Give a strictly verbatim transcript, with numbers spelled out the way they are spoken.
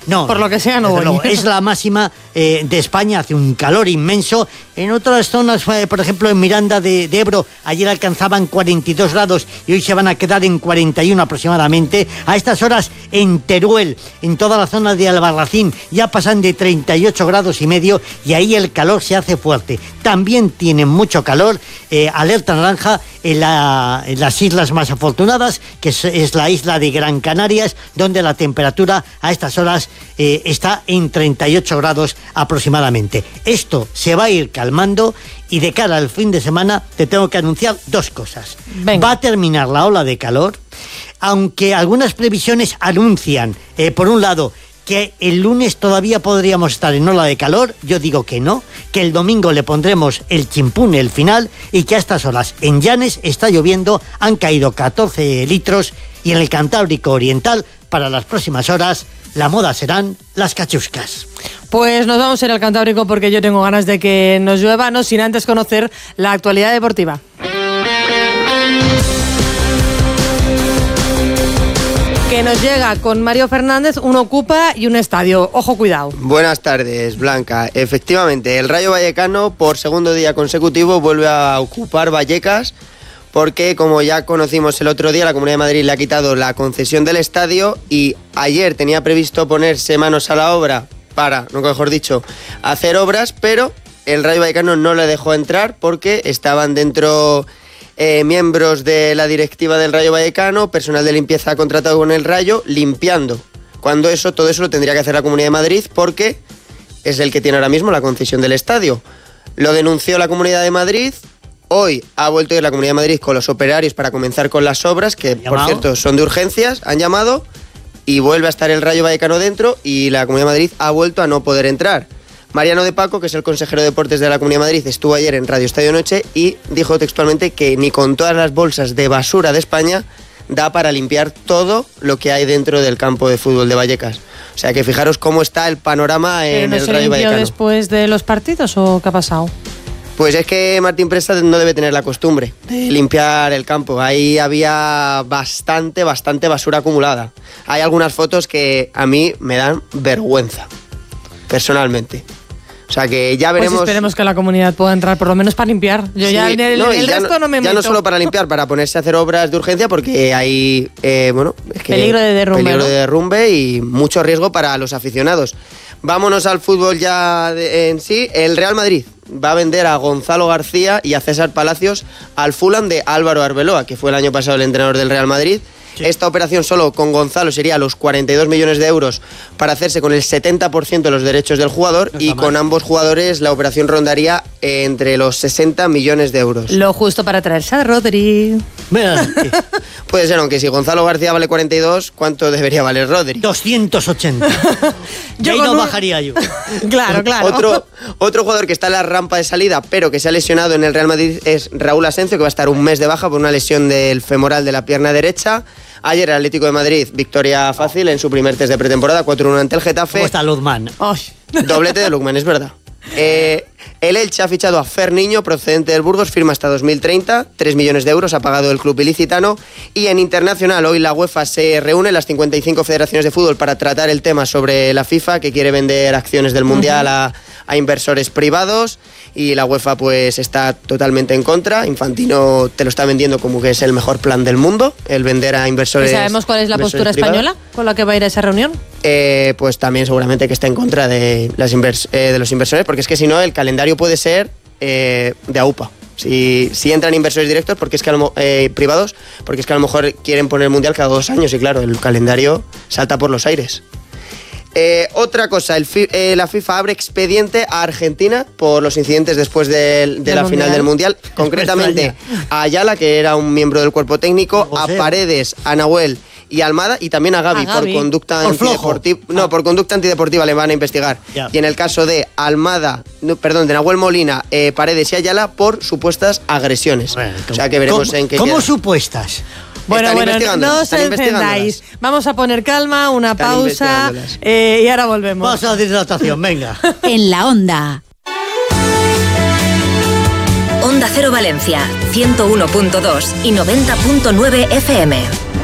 No, por lo que sea no voy. No, es la máxima eh, de España, hace un calor inmenso. En otras zonas, eh, por ejemplo en Miranda de, de Ebro, ayer alcanzaban cuarenta y dos grados y hoy se van a quedar en cuarenta y uno aproximadamente. A estas horas en Teruel, en toda la zona de Albarracín, ya pasan de treinta y ocho grados y medio y ahí el calor se hace fuerte. También tienen mucho calor, eh, alerta naranja en, la, en las islas más afortunadas, que es, es la isla de Gran Canarias, donde la temperatura a estas horas eh, está en treinta y ocho grados aproximadamente. Esto se va a ir calmando y de cara al fin de semana te tengo que anunciar dos cosas. Venga. Va a terminar la ola de calor, aunque algunas previsiones anuncian, eh, por un lado, que el lunes todavía podríamos estar en ola de calor. Yo digo que no, que el domingo le pondremos el chimpún, el final, y que a estas horas en Llanes está lloviendo, han caído catorce litros y en el Cantábrico Oriental para las próximas horas la moda serán las cachuscas. Pues nos vamos a ir al Cantábrico porque yo tengo ganas de que nos llueva, no sin antes conocer la actualidad deportiva. Que nos llega con Mario Fernández, un Ocupa y un estadio. Ojo, cuidado. Buenas tardes, Blanca. Efectivamente, el Rayo Vallecano por segundo día consecutivo vuelve a ocupar Vallecas porque, como ya conocimos el otro día, la Comunidad de Madrid le ha quitado la concesión del estadio y ayer tenía previsto ponerse manos a la obra para, nunca mejor dicho, hacer obras, pero el Rayo Vallecano no le dejó entrar porque estaban dentro eh, miembros de la directiva del Rayo Vallecano, personal de limpieza contratado con el Rayo, limpiando. Cuando eso, todo eso lo tendría que hacer la Comunidad de Madrid porque es el que tiene ahora mismo la concesión del estadio. Lo denunció la Comunidad de Madrid. Hoy ha vuelto a ir la Comunidad de Madrid con los operarios para comenzar con las obras, que por cierto son de urgencias, han llamado y vuelve a estar el Rayo Vallecano dentro y la Comunidad de Madrid ha vuelto a no poder entrar. Mariano de Paco, que es el consejero de deportes de la Comunidad de Madrid, estuvo ayer en Radio Estadio Noche y dijo textualmente que ni con todas las bolsas de basura de España da para limpiar todo lo que hay dentro del campo de fútbol de Vallecas. O sea que fijaros cómo está el panorama en no el Rayo Vallecano. ¿Pero no se limpió después de los partidos o qué ha pasado? Pues es que Martín Presa no debe tener la costumbre de limpiar el campo. Ahí había bastante, bastante basura acumulada. Hay algunas fotos que a mí me dan vergüenza, personalmente. O sea que ya veremos... Pues esperemos que la comunidad pueda entrar por lo menos para limpiar. Yo sí, ya el, no, el resto no, no me meto. Ya no solo para limpiar, para ponerse a hacer obras de urgencia porque hay eh, bueno, es que peligro de derrumbe. Peligro ¿no? de derrumbe y mucho riesgo para los aficionados. Vámonos al fútbol ya de, en sí. El Real Madrid va a vender a Gonzalo García y a César Palacios al Fulham de Álvaro Arbeloa, que fue el año pasado el entrenador del Real Madrid. Sí. Esta operación solo con Gonzalo sería los cuarenta y dos millones de euros para hacerse con el setenta por ciento de los derechos del jugador no y mal. Con ambos jugadores la operación rondaría entre los sesenta millones de euros. Lo justo para traerse a Rodri. Puede ser, aunque si Gonzalo García vale cuarenta y dos, ¿cuánto debería valer Rodri? doscientos ochenta. Yo ahí no un... bajaría yo. Claro, claro. Otro, otro jugador que está en la rampa de salida, pero que se ha lesionado en el Real Madrid es Raúl Asencio, que va a estar un mes de baja por una lesión del femoral de la pierna derecha. Ayer el Atlético de Madrid, victoria fácil en su primer test de pretemporada, cuatro uno ante el Getafe. ¿Cómo está Luzman? Oh. Doblete de Luzman, es verdad. Eh, el Elche ha fichado a Fer Niño, procedente del Burgos, firma hasta dos mil treinta, tres millones de euros ha pagado el club ilicitano. Y en internacional, hoy la UEFA se reúne, las cincuenta y cinco federaciones de fútbol, para tratar el tema sobre la FIFA, que quiere vender acciones del Mundial uh-huh. a, a inversores privados. Y la UEFA pues está totalmente en contra. Infantino te lo está vendiendo como que es el mejor plan del mundo, el vender a inversores. ¿Y sabemos cuál es la postura privados. española con la que va a ir a esa reunión? Eh, pues también seguramente que está en contra de, las invers- eh, de los inversores, porque es que si no el calendario puede ser eh, de A U P A. Si, si entran inversores directos, porque es que a lo, eh, privados, porque es que a lo mejor quieren poner el mundial cada dos años y claro, el calendario salta por los aires. Eh, otra cosa, el fi- eh, la FIFA abre expediente a Argentina por los incidentes después de, de la mundial. final del Mundial, concretamente a Ayala, que era un miembro del cuerpo técnico, a Paredes, a Nahuel y Almada, y también a Gavi, a Gavi. por conducta por antideportiva. No, ah. por conducta antideportiva le van a investigar. Ya. Y en el caso de Almada, no, perdón, de Nahuel Molina, eh, Paredes y Ayala por supuestas agresiones. Bueno, o sea que veremos ¿cómo, en qué ¿Cómo queda. supuestas? Bueno, están bueno, no os encendáis. Vamos a poner calma, una están pausa eh, y ahora volvemos. Vamos a la hidratación, venga. En la Onda. Onda Cero Valencia, ciento uno punto dos y noventa punto nueve F M.